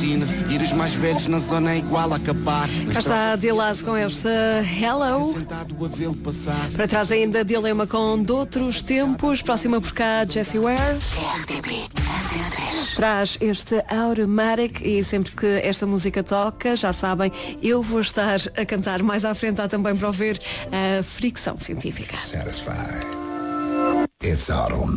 gasolina. Seguir os mais velhos na zona é igual a acabar. Cá está Dillaz com esta Hello. Para trás ainda Dilema com De Outros Tempos. Próxima por cá, Jessie Ware. Traz este Automatic e sempre que esta música toca, já sabem, eu vou estar a cantar mais à frente. Há também para ouvir a fricção científica. It's Automatic.